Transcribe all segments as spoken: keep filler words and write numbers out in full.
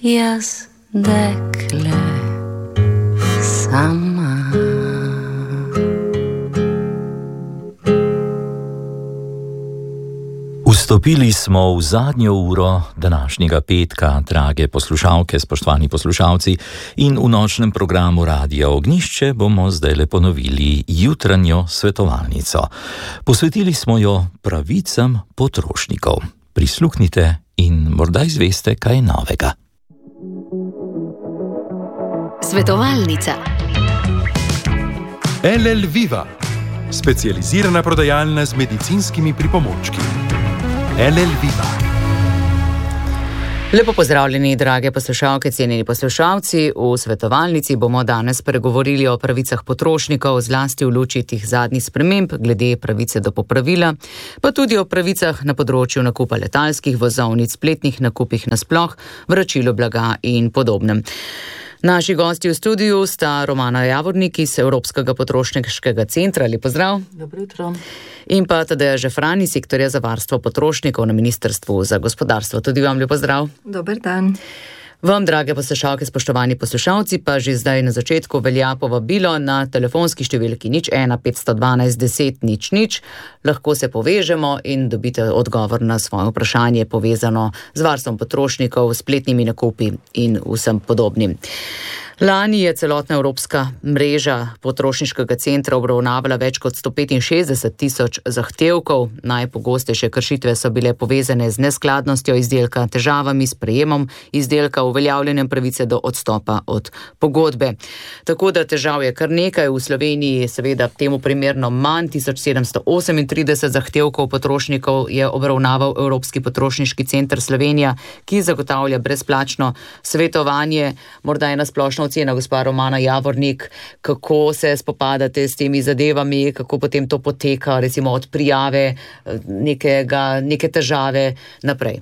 jaz dekle sama. Vstopili smo v zadnjo uro današnjega petka, drage poslušalke, spoštovani poslušalci, in v nočnem programu Radia Ognjišče bomo zdajle ponovili jutranjo svetovalnico. Posvetili smo jo pravicam potrošnikov. Prisluhnite in morda izveste kaj novega. Svetovalnica. L L Viva, specializirana prodajalna z medicinskimi pripomočki. L L Viva. Lepo pozdravljeni, drage poslušalke, cenjeni poslušalci. V svetovalnici bomo danes pregovorili o pravicah potrošnikov, zlasti v luči tih zadnjih sprememb glede pravice do popravila, pa tudi o pravicah na področju nakupa letalskih vozovnic, spletnih nakupih nasploh, vračilu blaga in podobnem. Naši gosti v studiu sta Romana Javornik iz Evropskega potrošniškega centra. Lep pozdrav. Dobro jutro. In pa Tadeja Žefran iz sektorja za varstvo potrošnikov na Ministrstvu za gospodarstvo. Tudi vam lep pozdrav. Dober dan. Vam, drage poslušalke, spoštovani poslušalci, pa že zdaj na začetku velja povabilo na telefonski številki nič ena petsto dvanajst deset nič nič. Lahko se povežemo in dobite odgovor na svoje vprašanje povezano z varstvom potrošnikov, spletnimi nakupi in vsem podobnim. Lani je celotna evropska mreža potrošniškega centra obravnavala več kot sto petinšestdeset tisoč zahtevkov. Najpogostejše kršitve so bile povezane z neskladnostjo izdelka, težavami s prejemom izdelka, uveljavljanjem pravice do odstopa od pogodbe. Tako da težav je kar nekaj. V Sloveniji seveda temu primerno manj, tisoč sedemsto osemintrideset zahtevkov potrošnikov je obravnaval Evropski potrošniški center Slovenija, ki zagotavlja brezplačno svetovanje. Morda je na splošno ocena, gospa Romana Javornik, kako se spopadate s temi zadevami, kako potem to poteka, recimo od prijave nekega, neke težave naprej?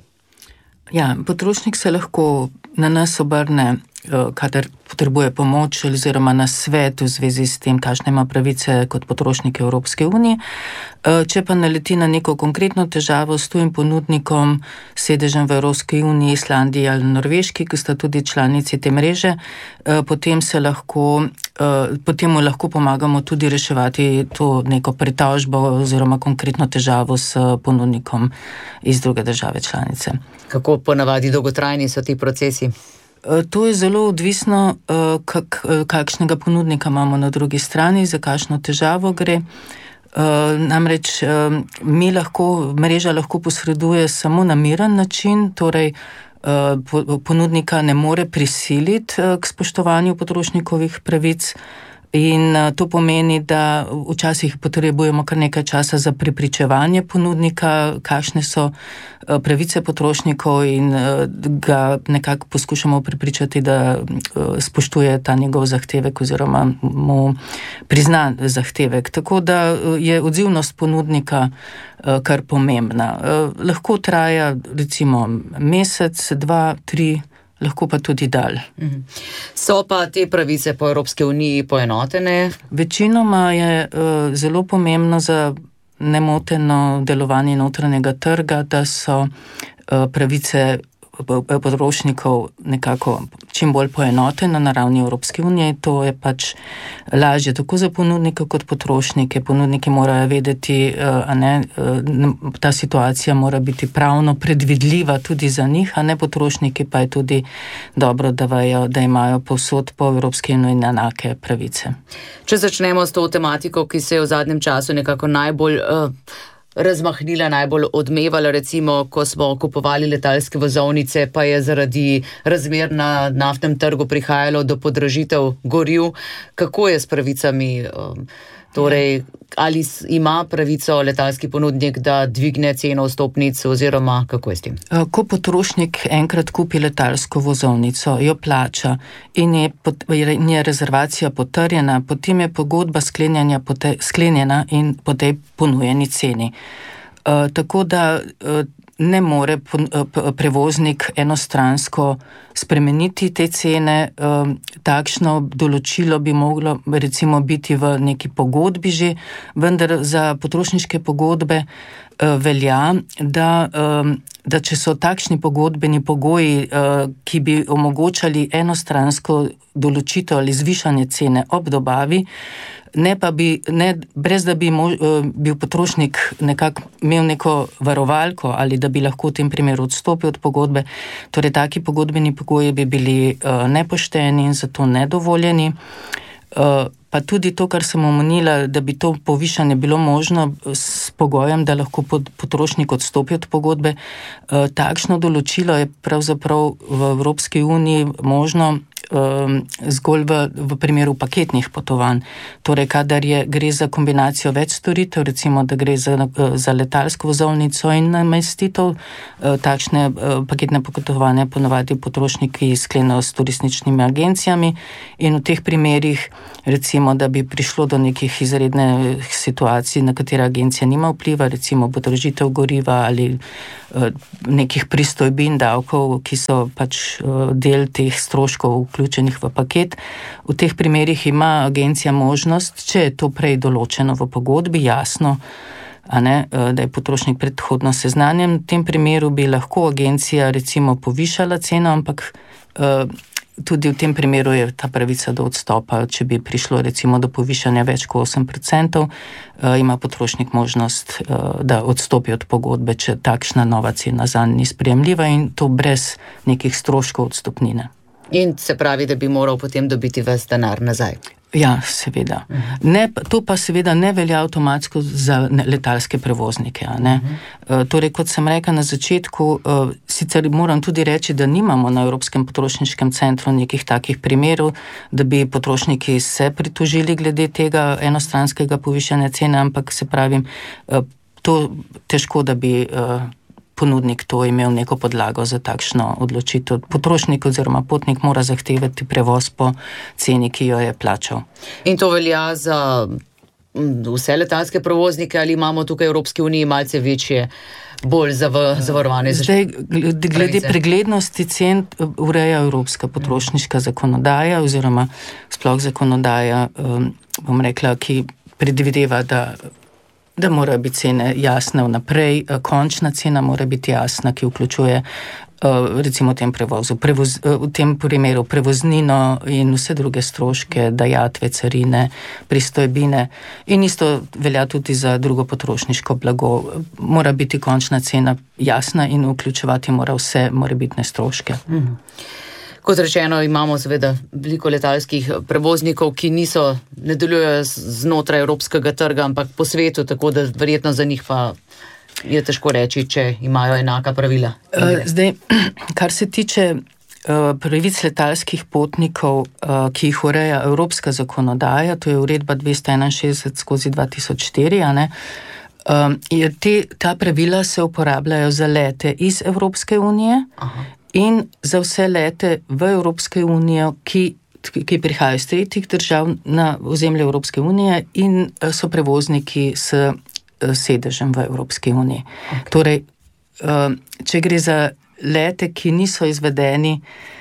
Ja, potrošnik se lahko na nas obrne, kadar potrebuje pomoč oziroma na svet v zvezi s tem, kakšne ima pravice kot potrošnik Evropske unije. Če pa naleti na neko konkretno težavo s tujim ponudnikom, sedežem v Evropski uniji, Islandiji ali Norveški, ki sta tudi članici te mreže, potem se lahko, potem mu lahko pomagamo tudi reševati to neko pritožbo oziroma konkretno težavo s ponudnikom iz druge države članice. Kako ponavadi dolgotrajni so ti procesi? To je zelo odvisno, kak, kakšnega ponudnika imamo na drugi strani, za kakšno težavo gre. Namreč mi lahko, mreža lahko posreduje samo na miren način, torej ponudnika ne more prisiliti k spoštovanju potrošnikovih pravic. In to pomeni, da včasih potrebujemo kar nekaj časa za prepričevanje ponudnika, kakšne so pravice potrošnikov, in ga nekako poskušamo prepričati, da spoštuje ta njegov zahtevek oziroma mu prizna zahtevek. Tako da je odzivnost ponudnika kar pomembna. Lahko traja recimo mesec, dva, tri, lahko pa tudi dalj. So pa te pravice po Evropski uniji poenotene? Večinoma je uh, zelo pomembno za nemoteno delovanje notranjega trga, da so uh, pravice potrošnikov nekako čim bolj poenotene na ravni Evropske unije. To je pač lažje tako za ponudnike kot potrošnike. Ponudniki morajo vedeti, a ne, ta situacija mora biti pravno predvidljiva tudi za njih, a ne potrošniki pa je tudi dobro, da vejo, da imajo povsod po Evropski uniji enake pravice. Če začnemo s to tematiko, ki se je v zadnjem času nekako najbolj uh, razmahnila, najbolj odmevala, recimo, ko smo kupovali letalske vozovnice, pa je zaradi razmer na naftnem trgu prihajalo do podražitev goriv. Kako je s pravicami? Torej, ali ima pravico letalski ponudnik, da dvigne ceno vstopnic, oziroma kako je s tem? Ko potrošnik enkrat kupi letalsko vozovnico, jo plača in je, in je rezervacija potrjena, potem je pogodba sklenjena po tej, sklenjena in po tej ponujeni ceni. Uh, tako da uh, ne more prevoznik enostransko spremeniti te cene. Takšno določilo bi moglo recimo biti v neki pogodbi že, vendar za potrošniške pogodbe velja, da, da če so takšni pogodbeni pogoji, ki bi omogočali enostransko določitev ali zvišanje cene ob dobavi, ne pa bi, ne, brez da bi mož, bil potrošnik nekako imel neko varovalko ali da bi lahko v tem primeru odstopil od pogodbe, torej taki pogodbeni pogoji bi bili nepošteni in zato nedovoljeni. Pa tudi to, kar sem omenila, da bi to povišanje bilo možno s pogojem, da lahko potrošnik odstopi od pogodbe. Takšno določilo je pravzaprav v Evropski uniji možno zgolj v, v primeru paketnih potovanj. Torej, kadar je, gre za kombinacijo več storitev, recimo, da gre za, za letalsko vozovnico in namestitev, takšne paketne potovanja ponovadi potrošniki sklenijo s turističnimi agencijami in v teh primerih, recimo, da bi prišlo do nekih izrednih situacij, na katere agencija nima vpliva, recimo podražitev goriva ali nekih pristojbin, davkov, ki so pač del teh stroškov vključenih v paket. V teh primerih ima agencija možnost, če je to prej določeno v pogodbi, jasno, a ne, da je potrošnik predhodno seznanjen. V tem primeru bi lahko agencija recimo povišala ceno, ampak tudi v tem primeru je ta pravica do odstopa, če bi prišlo recimo do povišanja več kot osem procentov, ima potrošnik možnost, da odstopi od pogodbe, če takšna nova cena zanj ni sprejemljiva in to brez nekih stroškov odstopnine. In se pravi, da bi moral potem dobiti ves denar nazaj. Ja, seveda. Ne, to pa seveda ne velja avtomatsko za letalske prevoznike. Ne? Uh-huh. Torej, kot sem rekla na začetku, sicer moram tudi reči, da nimamo na Evropskem potrošniškem centru nekih takih primerov, da bi potrošniki se pritožili glede tega enostranskega povišanja cene, ampak se pravim, to težko, da bi ponudnik to imel neko podlago za takšno odločitev. Potrošnik oziroma potnik mora zahtevati prevoz po ceni, ki jo je plačal. In to velja za vse letalske prevoznike ali imamo tukaj v Evropski uniji malce večje, bolj zavarovane? Zdaj, glede preglednosti cen ureja Evropska potrošniška zakonodaja oziroma sploh zakonodaja, bom rekla, ki predvideva, da da morajo biti cene jasne vnaprej, končna cena mora biti jasna, ki vključuje recimo v tem prevozu, prevoz, v tem primeru prevoznino in vse druge stroške, dajatve, carine, pristojbine in isto velja tudi za drugo potrošniško blago. Mora biti končna cena jasna in vključevati mora vse morebitne stroške. Mhm. Kot rečeno, imamo seveda veliko letalskih prevoznikov, ki niso, ne delujejo znotraj evropskega trga, ampak po svetu, tako da verjetno za njih pa je težko reči, če imajo enaka pravila. Zdaj, kar se tiče pravic letalskih potnikov, ki jih ureja evropska zakonodaja, to je uredba dvesto enainšestdeset skozi dva tisoč štiri, a ne, te, ta pravila se uporabljajo za lete iz Evropske unije. Aha. In za vse lete v Evropske unije, ki, ki prihajajo iz tretjih držav na ozemlje Evropske unije in so prevozniki s sedežem v Evropski uniji. Okay. Torej, če gre za lete, ki niso izvedeni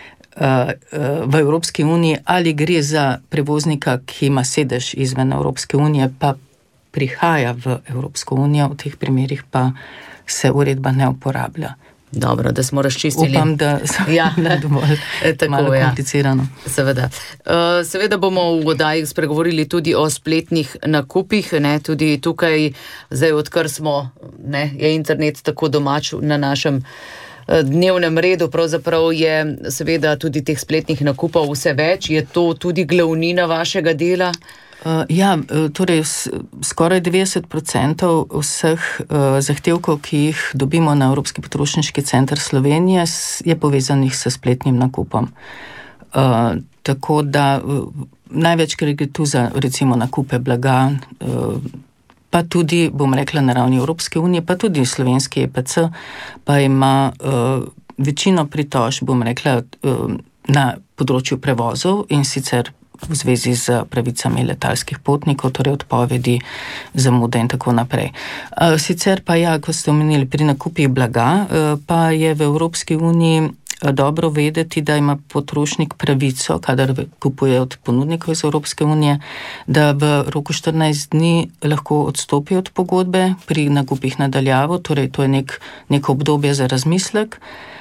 v Evropski uniji ali gre za prevoznika, ki ima sedež izven Evropske unije, pa prihaja v Evropsko unijo, v teh primerih pa se uredba ne uporablja. Dobro, da smo razčistili. Upam, da ja, ne dovolj tako, malo komplicirano. Ja. Seveda. Seveda bomo v oddaji spregovorili tudi o spletnih nakupih, ne, tudi tukaj, zdaj odkar smo, ne, je internet tako domač na našem dnevnem redu, pravzaprav je seveda tudi teh spletnih nakupov vse več. Je to tudi glavnina vašega dela? Uh, ja, torej skoraj devetdeset procentov vseh uh, zahtevkov, ki jih dobimo na Evropski potrošniški center Slovenije, je povezanih s spletnim nakupom. Uh, tako da uh, največkrat gre tu za recimo nakupe blaga, uh, pa tudi, bom rekla, na ravni Evropske unije, pa tudi slovenski E P C, pa ima uh, večino pritožb, bom rekla, uh, na področju prevozov in sicer v zvezi z pravicami letalskih potnikov, torej odpovedi, zamude in tako naprej. Sicer pa ja, kot ste omenili, pri nakupih blaga, pa je v Evropski uniji dobro vedeti, da ima potrošnik pravico, kadar kupuje od ponudnikov iz Evropske unije, da v roku štirinajst dni lahko odstopi od pogodbe pri nakupih nadaljavo, torej to je nek, neko obdobje za razmislek.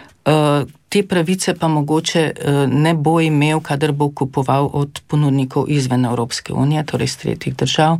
Te pravice pa mogoče ne bo imel, kadar bo kupoval od ponudnikov izven Evropske unije, torej iz tretjih držav.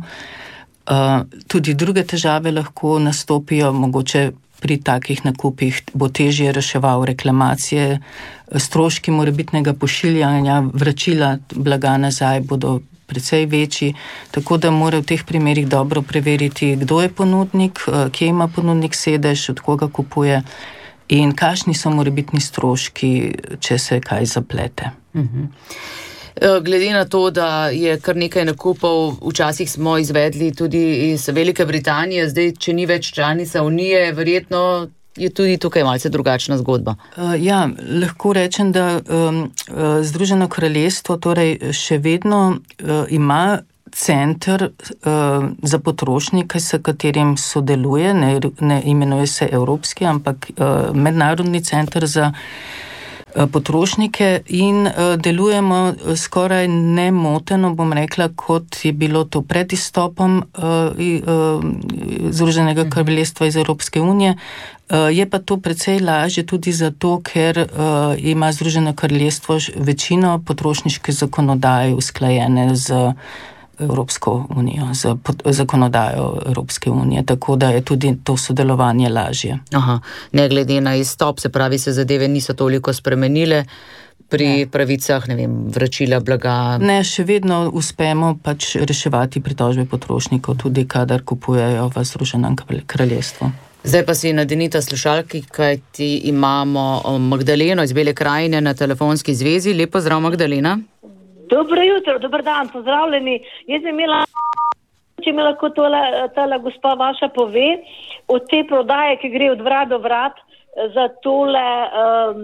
Tudi druge težave lahko nastopijo, mogoče pri takih nakupih bo težje reševal reklamacije, stroški morebitnega pošiljanja, vračila blaga nazaj bodo precej večji, tako da mora v teh primerih dobro preveriti, kdo je ponudnik, kje ima ponudnik sedež, od koga kupuje in kakšni so morebitni stroški, če se kaj zaplete. Mhm. Glede na to, da je kar nekaj nakupov, včasih smo izvedli tudi iz Velike Britanije, zdaj, če ni več članica Unije, verjetno je tudi tukaj malce drugačna zgodba. Ja, lahko rečem, da um, Združeno kraljestvo torej še vedno uh, ima center uh, za potrošnike, s katerim sodeluje, ne, ne imenuje se Evropski, ampak uh, Mednarodni center za potrošnike in uh, delujemo skoraj nemoteno, bom rekla, kot je bilo to pred izstopom uh, uh, Združenega kraljestva iz Evropske unije. Uh, je pa to precej lažje tudi zato, ker uh, ima Združeno kraljestvo večino potrošniške zakonodaje usklajene z Evropsko unijo, za zakonodajo Evropske unije, tako da je tudi to sodelovanje lažje. Aha, ne glede na izstop, se pravi, se zadeve niso toliko spremenile pri ne. pravicah, ne vem, vračila blaga. Ne, še vedno uspemo pač reševati pritožbe potrošnikov, tudi kadar kupujejo v Združenem kraljestvu. Zdaj pa si nadenita slušalki, kajti imamo Magdaleno iz Bele krajine na telefonski zvezi. Lep pozdrav, Magdalena. Dobro jutro, dober dan, pozdravljeni. Jaz sem imela, če mi lahko tole, tale gospa vaša pove, od te prodaje, ki gre od vrat do vrat, za tole um,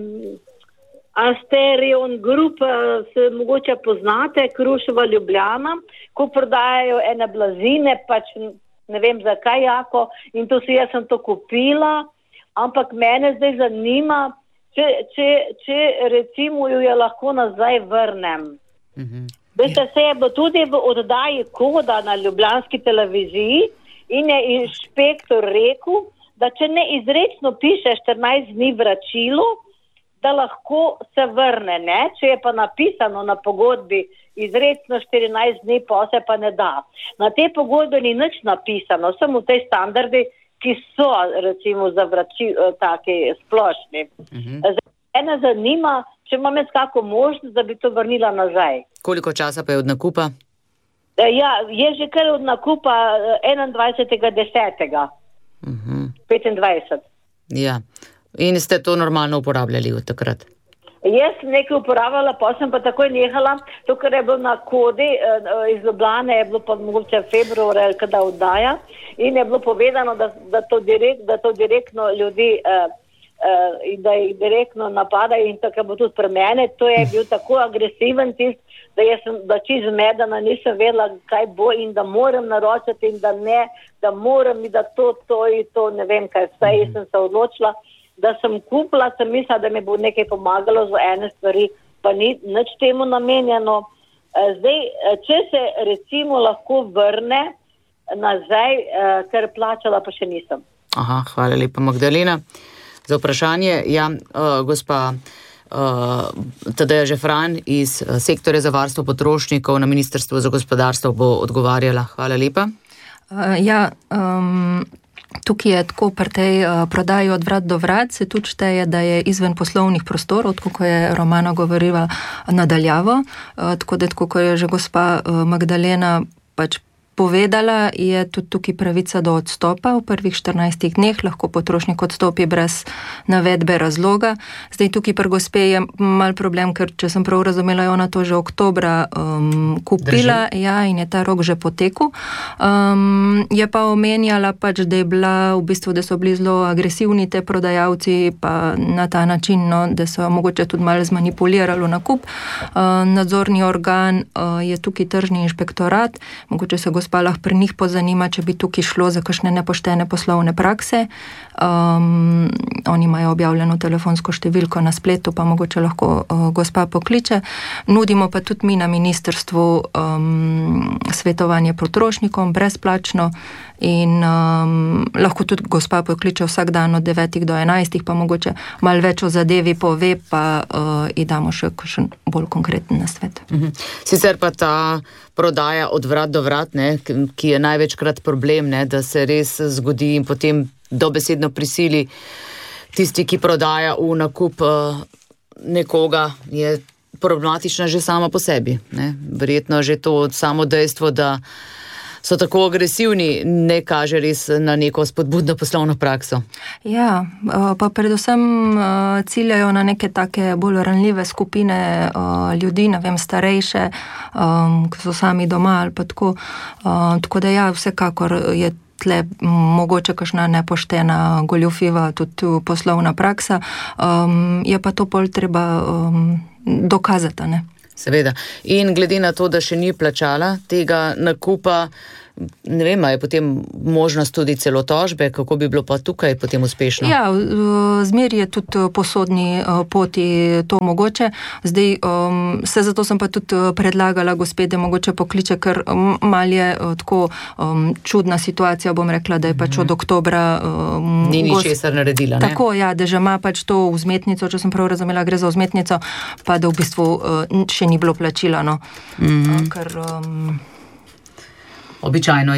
Asterion Group, se mogoče poznate, Kruševa Ljubljana, ko prodajajo ene blazine, pač ne vem zakaj jako, in to si jaz sem to kupila, ampak mene zdaj zanima, če, če, če recimo jo je lahko nazaj vrnem. Mm-hmm. Veste, se je bilo tudi v oddaji Koda na ljubljanski televiziji in je inšpektor rekel, da če ne izrečno piše štirinajst dni vračilo, da lahko se vrne, ne? Če je pa napisano na pogodbi izrečno štirinajst dni, pa se pa ne da. Na te pogodbe ni nič napisano, samo te standardi, ki so recimo za vračilo taki splošni. Mm-hmm. Ene zanima, če imam jaz kako možnost, da bi to vrnila nazaj. Koliko časa pa je od nakupa? Ja, je že kar od nakupa enaindvajsetega desetega Uh-huh. petindvajset Ja, in ste to normalno uporabljali od takrat? Jaz sem nekaj uporabljala, pa sem pa takoj nehala, to, kar je bilo na Kodi iz Ljubljane, je bilo pa mogoče februarja, kada oddaja, in je bilo povedano, da, da, to, direkt, da to direktno ljudi eh, in da jih direktno napadajo in tako bo tudi pri mene. To je bil tako agresiven tist, da jaz sem da čist zmedena, nisem vedela, kaj bo in da moram naročati in da ne, da moram in da to, to in to, ne vem kaj vse. Jaz sem se odločila, da sem kupila, sem mislila, da mi bo nekaj pomagalo za ene stvari, pa ni nič temu namenjeno. Zdaj, če se recimo lahko vrne nazaj, ker plačala pa še nisem. Aha, hvala lepa, Magdalena. Za vprašanje, ja, uh, gospa uh, Tadeja Žefran iz uh, sektorja za varstvo potrošnikov na Ministrstvu za gospodarstvo bo odgovarjala. Hvala lepa. Uh, ja, um, tukaj je tako pri tej uh, prodaji od vrat do vrat, se tudi šteje, da je izven poslovnih prostorov, tako kot je Romana govorila nadaljavo, uh, tako da tako kot je že gospa uh, Magdalena pač povedala, je tudi tukaj pravica do odstopa v prvih štirinajstih dneh, lahko potrošnik odstopi brez navedbe razloga. Zdaj tukaj pri gospe je mal problem, ker če sem prav razumela, je ona to že oktobra um, kupila, ja, in je ta rok že potekel. Um, je pa omenjala pač, da je bila v bistvu, da so bili zelo agresivni te prodajalci, pa na ta način, no, da so mogoče tudi malo zmanipulirali v nakup. Uh, nadzorni organ uh, je tukaj tržni inšpektorat, mogoče se gospa gospa lahko pri njih pozanima, če bi tukaj šlo za kakšne nepoštene poslovne prakse. Um, oni imajo objavljeno telefonsko številko na spletu, pa mogoče lahko uh, gospa pokliče. Nudimo pa tudi mi na ministrstvu um, svetovanje potrošnikom brezplačno in um, lahko tudi gospa pokliče vsak dan od devetih do enajstih, pa mogoče malo več o zadevi pove, pa uh, ji damo še kakšen bolj konkreten nasvet. Mhm. Sicer pa ta prodaja od vrat do vrat, ne, ki je največkrat problem, ne, da se res zgodi in potem dobesedno prisili tisti, ki prodaja v nakup uh, nekoga, je problematična že sama po sebi. Ne. Verjetno že to samo dejstvo, da so tako agresivni, ne kaže res na neko spodbudno poslovno prakso. Ja, pa predvsem ciljajo na neke take bolj ranljive skupine ljudi, ne vem, starejše, ki so sami doma ali pa tako. Tako da ja, vsekakor je tle mogoče kakšna nepoštena, goljufiva tudi poslovna praksa. Je pa to pol treba dokazati, ne? Seveda. In glede na to, da še ni plačala tega nakupa, ne vem, je potem možnost tudi celo tožbe, kako bi bilo pa tukaj potem uspešno? Ja, zmer je tudi po sodni poti to mogoče. Zdaj, um, se zato sem pa tudi predlagala gospede, mogoče pokliče, ker mal je tako um, čudna situacija, bom rekla, da je pač od oktobra um, ni ničesar naredila, ne? Tako, ja, da že ima pač to vzmetnico, če sem prav razumela, gre za vzmetnico, pa da v bistvu uh, še ni bilo plačila, no. Mm-hmm. Ker um, običajno